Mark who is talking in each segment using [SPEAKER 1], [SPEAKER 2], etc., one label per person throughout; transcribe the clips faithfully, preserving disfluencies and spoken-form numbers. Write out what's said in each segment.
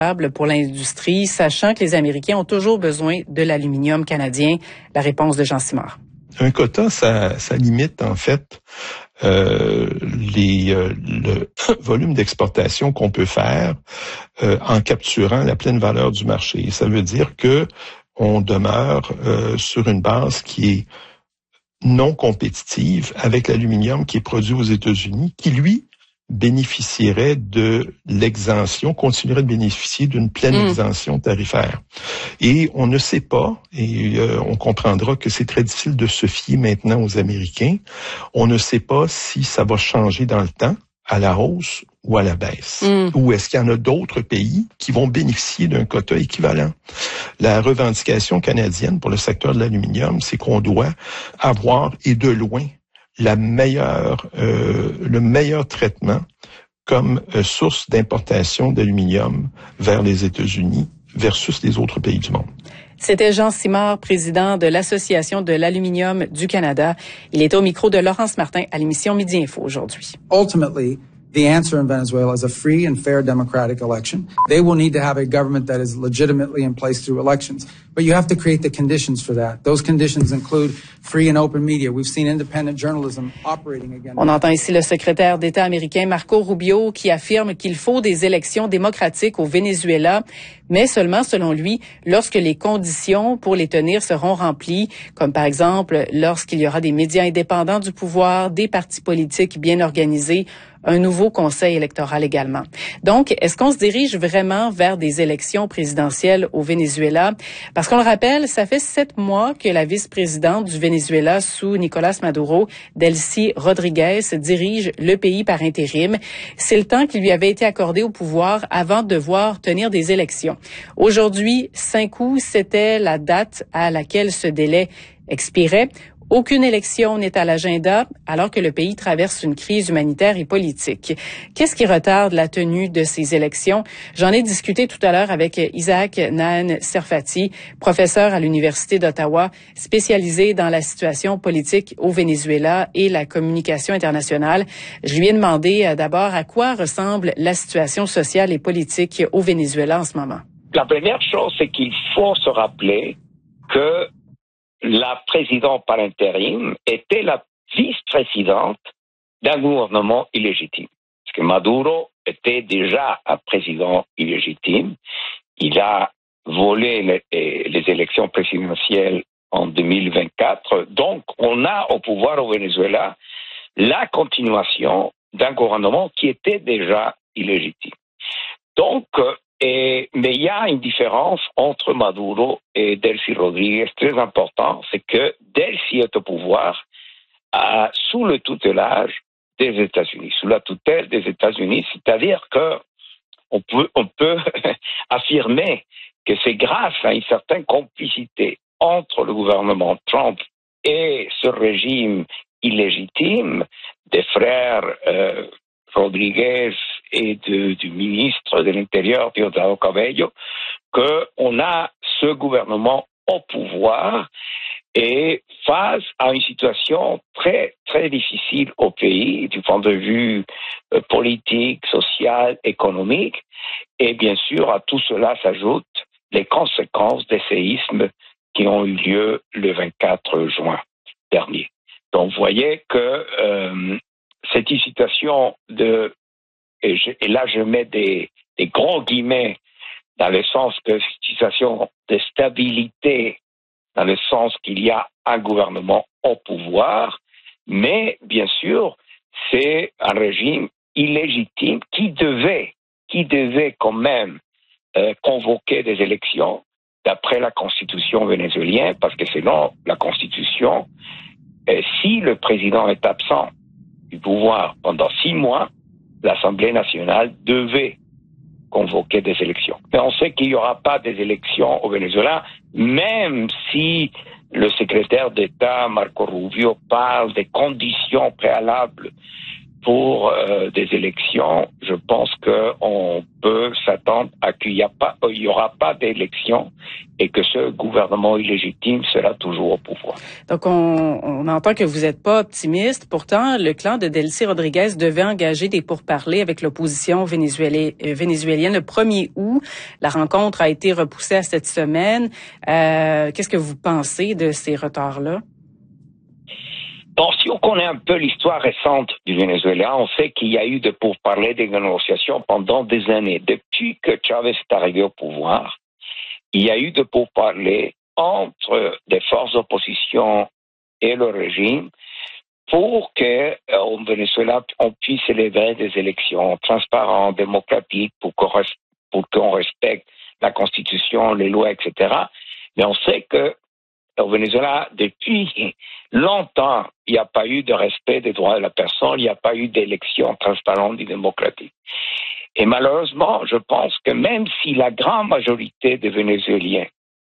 [SPEAKER 1] pour l'industrie, sachant que les Américains ont toujours besoin de l'aluminium canadien? La réponse de Jean Simard.
[SPEAKER 2] Un quota, ça, ça limite en fait euh, les, euh, le volume d'exportation qu'on peut faire euh, en capturant la pleine valeur du marché. Ça veut dire que on demeure euh, sur une base qui est non compétitive avec l'aluminium qui est produit aux États-Unis, qui lui bénéficierait de l'exemption, continuerait de bénéficier d'une pleine mmh. exemption tarifaire. Et on ne sait pas, et euh, on comprendra que c'est très difficile de se fier maintenant aux Américains, on ne sait pas si ça va changer dans le temps, à la hausse ou à la baisse. Mmh. Ou est-ce qu'il y en a d'autres pays qui vont bénéficier d'un quota équivalent? La revendication canadienne pour le secteur de l'aluminium, c'est qu'on doit avoir, et de loin, la meilleure, euh, le meilleur traitement comme euh, source d'importation d'aluminium vers les États-Unis versus les autres pays du monde.
[SPEAKER 1] C'était Jean Simard, président de l'Association de l'aluminium du Canada. Il était au micro de Laurence Martin à l'émission Midi Info aujourd'hui.
[SPEAKER 3] Ultimately, the answer in Venezuela is a free and fair democratic election. They will need to have a government that is legitimately in place through elections. But you have to create the conditions for that. Those conditions include free and open media. We've seen independent journalism operating again.
[SPEAKER 1] On entend ici le secrétaire d'État américain Marco Rubio qui affirme qu'il faut des élections démocratiques au Venezuela, mais seulement selon lui lorsque les conditions pour les tenir seront remplies, comme par exemple lorsqu'il y aura des médias indépendants du pouvoir, des partis politiques bien organisés, un nouveau conseil électoral également. Donc, est-ce qu'on se dirige vraiment vers des élections présidentielles au Venezuela? Parce qu'on le rappelle, ça fait sept mois que la vice-présidente du Venezuela sous Nicolás Maduro, Delcy Rodríguez, dirige le pays par intérim. C'est le temps qui lui avait été accordé au pouvoir avant de devoir tenir des élections. Aujourd'hui, cinq août, c'était la date à laquelle ce délai expirait. Aucune élection n'est à l'agenda alors que le pays traverse une crise humanitaire et politique. Qu'est-ce qui retarde la tenue de ces élections? J'en ai discuté tout à l'heure avec Isaac Nahan Serfati, professeur à l'Université d'Ottawa, spécialisé dans la situation politique au Venezuela et la communication internationale. Je lui ai demandé d'abord à quoi ressemble la situation sociale et politique au Venezuela en ce moment.
[SPEAKER 4] La première chose, c'est qu'il faut se rappeler que la présidente par intérim était la vice-présidente d'un gouvernement illégitime. Parce que Maduro était déjà un président illégitime. Il a volé les, les élections présidentielles en deux mille vingt-quatre. Donc, on a au pouvoir au Venezuela la continuation d'un gouvernement qui était déjà illégitime. Donc, Et, mais il y a une différence entre Maduro et Delcy Rodríguez très importante, c'est que Delcy est au pouvoir euh, sous le tutelage des États-Unis, sous la tutelle des États-Unis, c'est-à-dire que on peut, on peut affirmer que c'est grâce à une certaine complicité entre le gouvernement Trump et ce régime illégitime des frères euh, Rodríguez et de, du ministre de l'Intérieur, Diosdado Cabello, qu'on a ce gouvernement au pouvoir et face à une situation très, très difficile au pays du point de vue euh, politique, social, économique. Et bien sûr, à tout cela s'ajoutent les conséquences des séismes qui ont eu lieu le vingt-quatre juin dernier. Donc, vous voyez que euh, c'est une situation de, et, je, et là je mets des, des gros guillemets dans le sens que c'est une situation de stabilité, dans le sens qu'il y a un gouvernement au pouvoir, mais bien sûr, c'est un régime illégitime qui devait, qui devait quand même euh, convoquer des élections d'après la constitution vénézuélienne, parce que selon la constitution, euh, si le président est absent du pouvoir pendant six mois, l'Assemblée nationale devait convoquer des élections. Mais on sait qu'il n'y aura pas des élections au Venezuela, même si le secrétaire d'État Marco Rubio parle des conditions préalables pour euh, des élections, je pense qu'on peut s'attendre à qu'il n'y a pas, il y aura pas d'élections et que ce gouvernement illégitime sera toujours au pouvoir.
[SPEAKER 1] Donc, on, on entend que vous n'êtes pas optimiste. Pourtant, le clan de Delcy Rodriguez devait engager des pourparlers avec l'opposition vénézuélienne, vénézuélienne le premier août. La rencontre a été repoussée à cette semaine. Euh, qu'est-ce que vous pensez de ces retards-là?
[SPEAKER 4] Bon, si on connaît un peu l'histoire récente du Venezuela, on sait qu'il y a eu de pourparlers, des négociations pendant des années. Depuis que Chavez est arrivé au pouvoir, il y a eu de pourparlers entre des forces d'opposition et le régime pour que, euh, au Venezuela, on puisse célébrer des élections transparentes, démocratiques, pour qu'on, res- pour qu'on respecte la Constitution, les lois, et cetera. Mais on sait que au Venezuela, depuis longtemps, il n'y a pas eu de respect des droits de la personne, il n'y a pas eu d'élections transparentes et démocratiques. Et malheureusement, je pense que même si la grande majorité des Vénézuéliens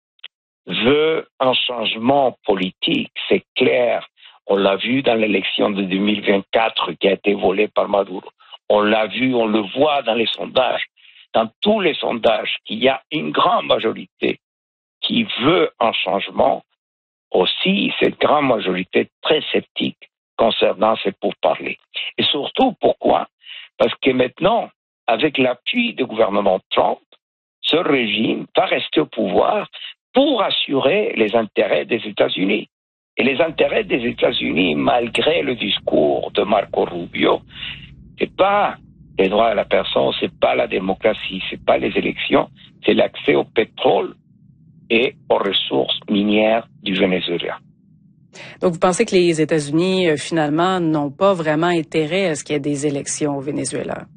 [SPEAKER 4] veut un changement politique, c'est clair, on l'a vu dans l'élection de deux mille vingt-quatre qui a été volée par Maduro, on l'a vu, on le voit dans les sondages, dans tous les sondages, qu'il y a une grande majorité qui veut un changement. Aussi, cette grande majorité très sceptique concernant ces pourparlers. Et surtout, pourquoi? Parce que maintenant, avec l'appui du gouvernement Trump, ce régime va rester au pouvoir pour assurer les intérêts des États-Unis. Et les intérêts des États-Unis, malgré le discours de Marco Rubio, c'est pas les droits de la personne, c'est pas la démocratie, c'est pas les élections, c'est l'accès au pétrole et aux ressources minières du Venezuela.
[SPEAKER 1] Donc, vous pensez que les États-Unis, euh, finalement, n'ont pas vraiment intérêt à ce qu'il y ait des élections au Venezuela?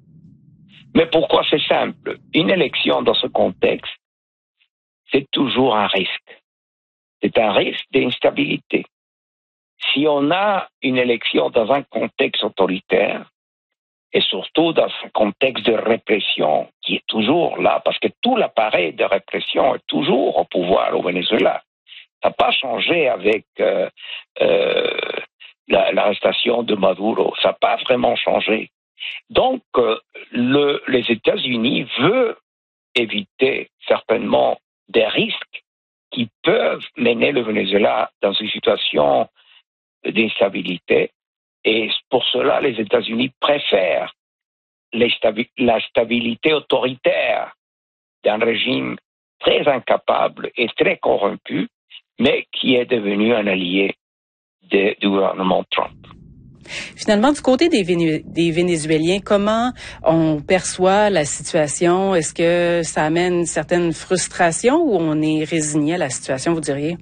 [SPEAKER 4] Mais pourquoi? C'est simple. Une élection dans ce contexte, c'est toujours un risque. C'est un risque d'instabilité. Si on a une élection dans un contexte autoritaire, et surtout dans un contexte de répression qui est toujours là, parce que tout l'appareil de répression est toujours au pouvoir au Venezuela. Ça n'a pas changé avec euh, euh, la, l'arrestation de Maduro. Ça n'a pas vraiment changé. Donc, euh, le, les États-Unis veulent éviter certainement des risques qui peuvent mener le Venezuela dans une situation d'instabilité. Et pour cela, les États-Unis préfèrent les stabi- la stabilité autoritaire d'un régime très incapable et très corrompu, mais qui est devenu un allié de, du gouvernement Trump.
[SPEAKER 1] Finalement, du côté des, Véné- des Vénézuéliens, comment on perçoit la situation? Est-ce que ça amène une certaine frustration ou on est résigné à la situation, vous diriez?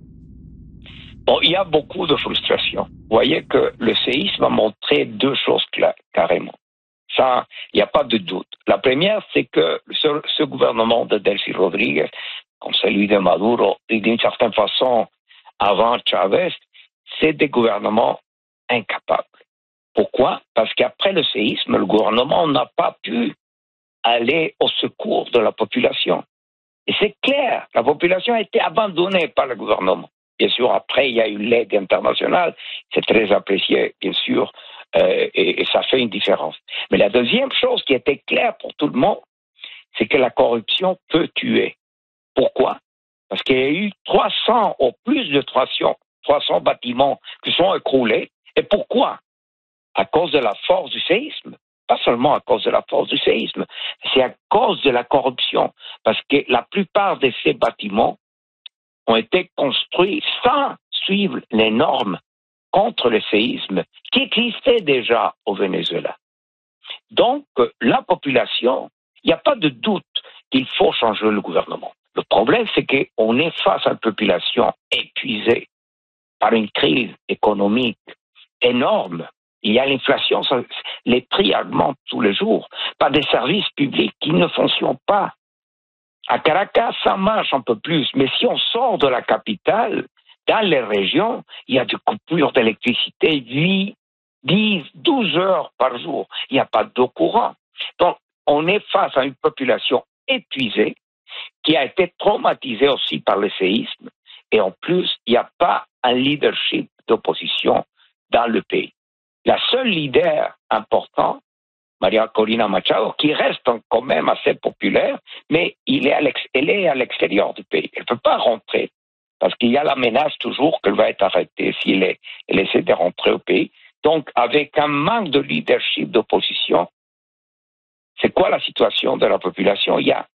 [SPEAKER 4] Bon, il y a beaucoup de frustration. Vous voyez que le séisme a montré deux choses cla- carrément. Ça, il n'y a pas de doute. La première, c'est que ce, ce gouvernement de Delcy Rodriguez, comme celui de Maduro, et d'une certaine façon, avant Chavez, c'est des gouvernements incapables. Pourquoi? Parce qu'après le séisme, le gouvernement n'a pas pu aller au secours de la population. Et c'est clair, la population a été abandonnée par le gouvernement. Bien sûr, après, il y a eu l'aide internationale, c'est très apprécié, bien sûr, euh, et, et ça fait une différence. Mais la deuxième chose qui était claire pour tout le monde, c'est que la corruption peut tuer. Pourquoi? Parce qu'il y a eu trois cents, ou plus de trois cents, trois cents bâtiments qui sont écroulés. Et pourquoi? À cause de la force du séisme. Pas seulement à cause de la force du séisme, c'est à cause de la corruption. Parce que la plupart de ces bâtiments ont été construits sans suivre les normes contre le séisme qui existaient déjà au Venezuela. Donc, la population, il n'y a pas de doute qu'il faut changer le gouvernement. Le problème, c'est qu'on est face à une population épuisée par une crise économique énorme. Il y a l'inflation, les prix augmentent tous les jours, par des services publics qui ne fonctionnent pas. À Caracas, ça marche un peu plus, mais si on sort de la capitale, dans les régions, il y a des coupures d'électricité dix, douze heures par jour. Il n'y a pas d'eau courante. Donc, on est face à une population épuisée qui a été traumatisée aussi par le séisme. Et en plus, il n'y a pas un leadership d'opposition dans le pays. La seule leader importante, Maria Corina Machado, qui reste quand même assez populaire, mais il est à elle est à l'extérieur du pays. Elle ne peut pas rentrer, parce qu'il y a la menace toujours qu'elle va être arrêtée si elle, est, elle essaie de rentrer au pays. Donc, avec un manque de leadership d'opposition, c'est quoi la situation de la population? Il y a